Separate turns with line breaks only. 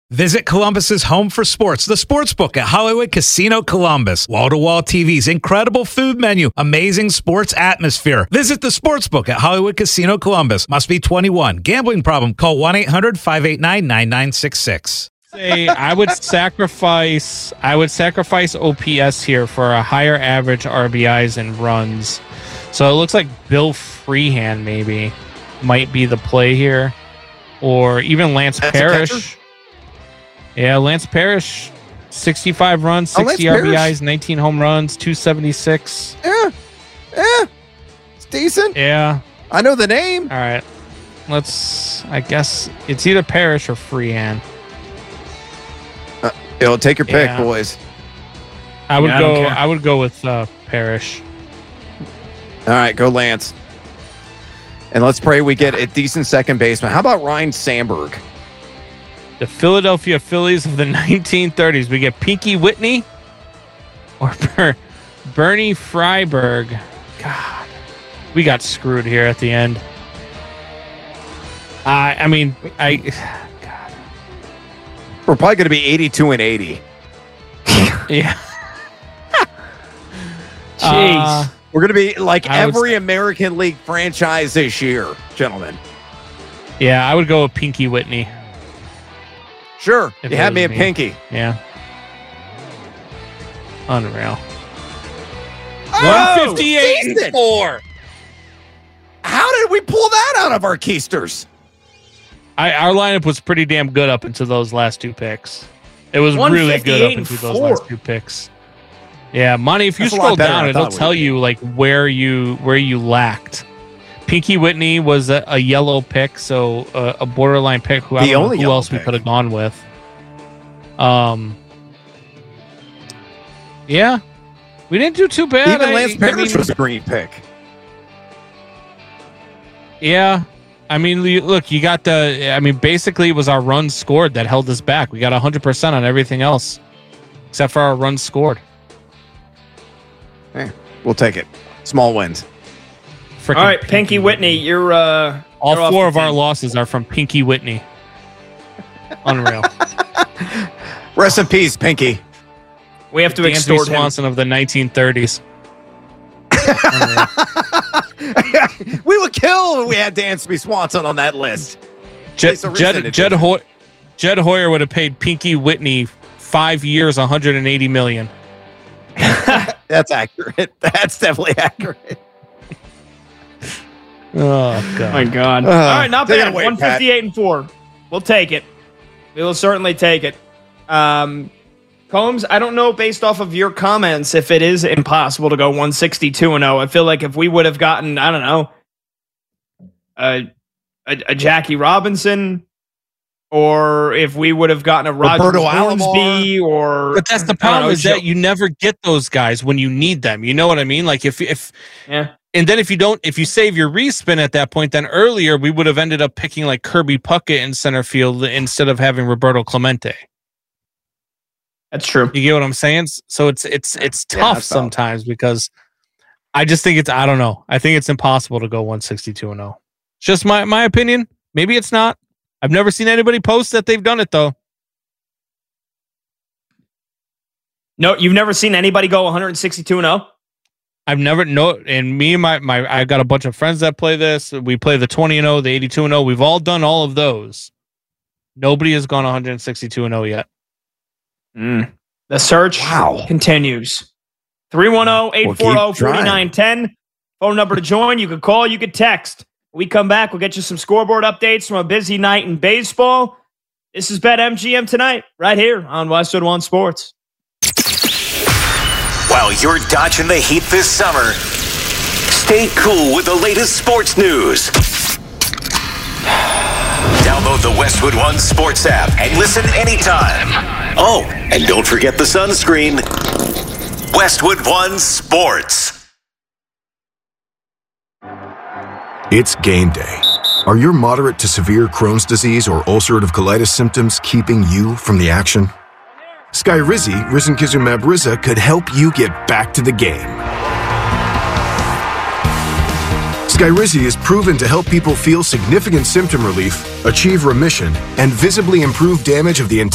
Visit Columbus's home for sports, the Sportsbook at Hollywood Casino Columbus. Wall-to-wall TVs, incredible food menu, amazing sports atmosphere. Visit the Sportsbook at Hollywood Casino Columbus. Must be 21. Gambling problem? Call 1-800-589-9966.
I would sacrifice OPS here for a higher average RBIs and runs. So it looks like Bill Freehan maybe might be the play here, or even Lance Parrish. Yeah, Lance Parrish, 65 runs, 60 RBIs, 19 home runs, 276.
Yeah, it's decent.
Yeah,
I know the name.
All right, I guess it's either Parrish or Freehan.
Take your pick, boys.
I would go with Parrish.
All right, go Lance. And let's pray we get a decent second baseman. How about Ryan Sandberg?
The Philadelphia Phillies of the 1930s. We get Pinky Whitney or Bernie Freiberg. God, we got screwed here at the end. God.
We're probably going to be 82 and 80.
Yeah.
Jeez.
We're going to be like every American League franchise this year, gentlemen.
Yeah, I would go with Pinky Whitney.
Sure. You had me at Pinky.
Yeah. Unreal.
158-4. How did we pull that out of our keisters?
Our lineup was pretty damn good up until those last two picks. It was really good up until those last two picks. Yeah, Monty, if you scroll down, it'll tell you like where you lacked. Pinky Whitney was a yellow pick, so a borderline pick. Who else we could have gone with? Yeah, we didn't do too bad.
Even Lance Parrish was a green pick.
Yeah, I mean, look, you got basically it was our runs scored that held us back. We got 100% on everything else, except for our runs scored.
Hey, we'll take it. Small wins.
All right, Pinky Whitney, you're
all four of our losses are from Pinky Whitney. Unreal.
Rest in peace, Pinky.
We have to extort him.
Swanson of the 1930s.
We would kill if we had Dansby Swanson on that list.
Jed Hoyer would have paid Pinky Whitney 5 years, $180 million.
That's accurate. That's definitely accurate.
Oh God!
My God! All right, not bad. 158-4. We'll take it. We will certainly take it. Combs, I don't know based off of your comments if it is impossible to go 162-0. I feel like if we would have gotten, I don't know, a Jackie Robinson, or if we would have gotten a Roger Hornsby,
but that's the problem is that you never get those guys when you need them. You know what I mean? Like if and then if you save your respin at that point, then earlier we would have ended up picking like Kirby Puckett in center field instead of having Roberto Clemente.
That's true.
You get what I'm saying? So it's tough sometimes because I just think I don't know. I think it's impossible to go 162-0. It's just my opinion. Maybe it's not. I've never seen anybody post that they've done it though.
No, you've never seen anybody go 162-0?
I've never and me and my I've got a bunch of friends that play this. We play the 20-0, the 82-0. We've all done all of those. Nobody has gone 162-0 yet.
The search continues. 310-840-4910. Phone number to join. You can call, you can text. When we come back, we'll get you some scoreboard updates from a busy night in baseball. This is BetMGM tonight, right here on Westwood One Sports.
While you're dodging the heat this summer, stay cool with the latest sports news. Download the Westwood One Sports app and listen anytime. Oh, and don't forget the sunscreen. Westwood One Sports.
It's game day. Are your moderate to severe Crohn's disease or ulcerative colitis symptoms keeping you from the action? Skyrizi, risankizumab Riza, could help you get back to the game. Skyrizi is proven to help people feel significant symptom relief, achieve remission, and visibly improve damage of the entire